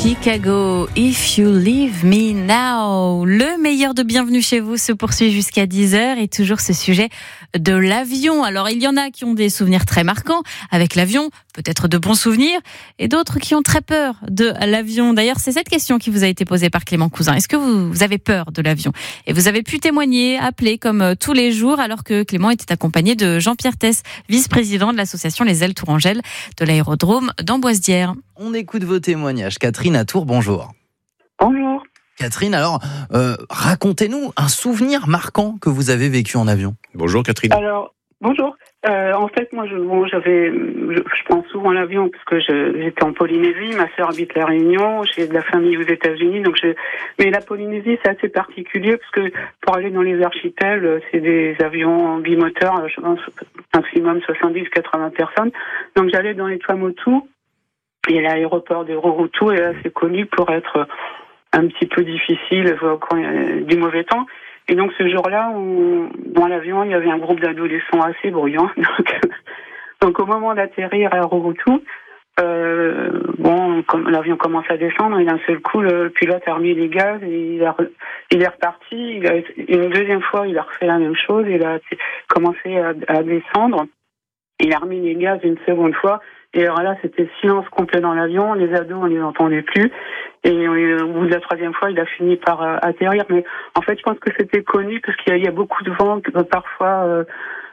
Chicago, If You Leave Me Now. Le meilleur de Bienvenue chez vous se poursuit jusqu'à 10h et toujours ce sujet de l'avion. Alors, il y en a qui ont des souvenirs très marquants avec l'avion, peut-être de bons souvenirs, et d'autres qui ont très peur de l'avion. D'ailleurs, c'est cette question qui vous a été posée par Clément Cousin. Est-ce que vous avez peur de l'avion ? Et vous avez pu témoigner, appeler comme tous les jours, alors que Clément était accompagné de Jean-Pierre Tess, vice-président de l'association Les Ailes Tourangelles de l'aérodrome d'Amboise-Dières. On écoute vos témoignages. Catherine à Tours, bonjour. Bonjour. Catherine, alors, racontez-nous un souvenir marquant que vous avez vécu en avion. Bonjour Catherine. Alors, bonjour. En fait, moi, je prends souvent l'avion parce que j'étais en Polynésie. Ma sœur habite la Réunion. J'ai de la famille aux États-Unis, mais la Polynésie, c'est assez particulier parce que pour aller dans les archipels, c'est des avions bimoteurs, je pense maximum 70-80 personnes. Donc, j'allais dans les Tuamotu. Et l'aéroport de Rurutu est assez connu pour être un petit peu difficile quand il y a du mauvais temps. Et donc ce jour-là, dans l'avion, il y avait un groupe d'adolescents assez bruyants. Donc au moment d'atterrir à Rurutu, comme l'avion commence à descendre, et d'un seul coup, le pilote a remis les gaz et il est reparti. Une deuxième fois, il a refait la même chose. Il a commencé à descendre. Il a remis les gaz une seconde fois. Et alors là, c'était silence complet dans l'avion. Les ados, on les entendait plus. Et au bout de la troisième fois, il a fini par atterrir. Mais en fait, je pense que c'était connu parce qu'il y a beaucoup de vent parfois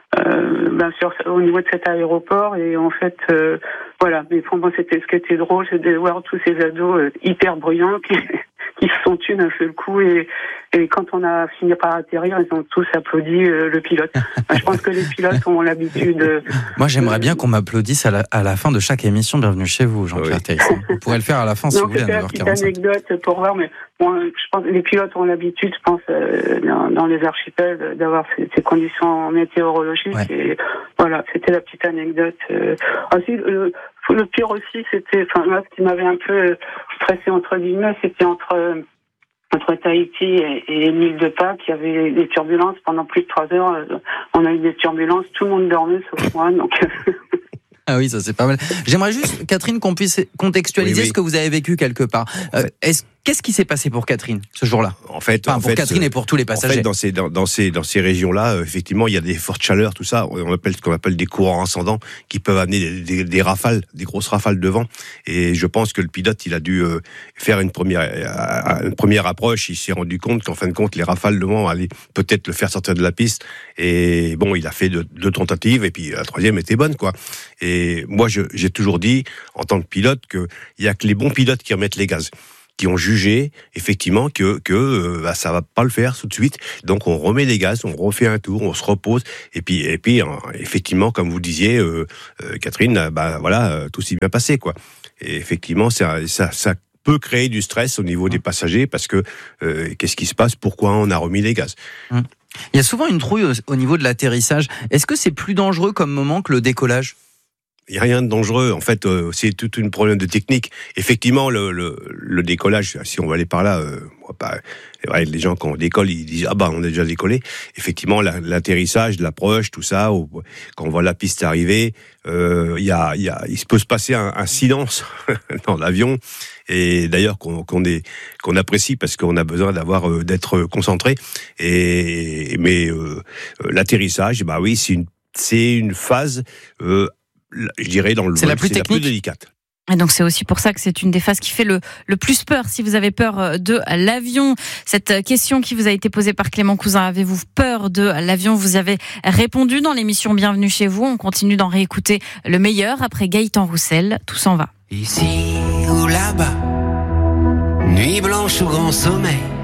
au niveau de cet aéroport. Et en fait, voilà. Mais pour moi, ce qui était drôle, c'est de voir tous ces ados hyper bruyants qui se sont tus d'un seul coup. Et quand on a fini par atterrir, ils ont tous applaudi le pilote. Je pense que les pilotes ont l'habitude. Moi, j'aimerais bien qu'on m'applaudisse à la fin de chaque émission. Bienvenue chez vous, Jean-Pierre Tess. Vous pourrez le faire à la fin si vous voulez. C'est une petite anecdote pour voir, mais bon, je pense que les pilotes ont l'habitude, je pense, dans les archipels, d'avoir ces conditions météorologiques. Ouais. Et voilà, c'était la petite anecdote. Aussi, le pire aussi, c'était, moi, ce qui m'avait un peu stressé entre guillemets, c'était entre Tahiti et l'île de Pâques, il y avait des turbulences pendant plus de 3 heures. On a eu des turbulences, tout le monde dormait sauf moi, donc. Ah oui, ça c'est pas mal. J'aimerais juste, Catherine, qu'on puisse contextualiser ce que vous avez vécu quelque part. Qu'est-ce qui s'est passé pour Catherine ce jour-là ? Pour Catherine et pour tous les passagers. En fait, dans ces régions-là, effectivement, il y a des fortes chaleurs, tout ça. On appelle ce qu'on appelle des courants ascendants qui peuvent amener des rafales, des grosses rafales de vent. Et je pense que le pilote, il a dû faire une première approche. Il s'est rendu compte qu'en fin de compte, les rafales de vent allaient peut-être le faire sortir de la piste. Et bon, il a fait deux tentatives et puis la troisième était bonne, quoi. Et moi, j'ai toujours dit, en tant que pilote, qu'il y a que les bons pilotes qui remettent les gaz, qui ont jugé effectivement que ça va pas le faire tout de suite. Donc on remet les gaz, on refait un tour, on se repose et puis effectivement, comme vous disiez, Catherine, tout s'est bien passé, quoi. Et effectivement, ça peut créer du stress au niveau des passagers parce que qu'est-ce qui se passe ? Pourquoi on a remis les gaz ? Il y a souvent une trouille au niveau de l'atterrissage. Est-ce que c'est plus dangereux comme moment que le décollage ? Il n'y a rien de dangereux. En fait, c'est tout un problème de technique. Effectivement, le décollage, si on va aller par là, les gens, quand on décolle, ils disent « Ah bah, on a déjà décollé ». Effectivement, l'atterrissage, l'approche, tout ça, quand on voit la piste arriver, il peut se passer un silence dans l'avion. Et d'ailleurs, qu'on apprécie parce qu'on a besoin d'être concentré. Mais l'atterrissage, oui, c'est une phase, je dirais, dans le vol, c'est la plus technique, la plus délicate. Et donc c'est aussi pour ça que c'est une des phases qui fait le plus peur. Si vous avez peur de l'avion, cette question qui vous a été posée par Clément Cousin, avez-vous peur de l'avion ? Vous avez répondu dans l'émission Bienvenue chez vous. On continue d'en réécouter le meilleur après Gaëtan Roussel. Tout s'en va. Ici ou là-bas, nuit blanche ou grand sommeil,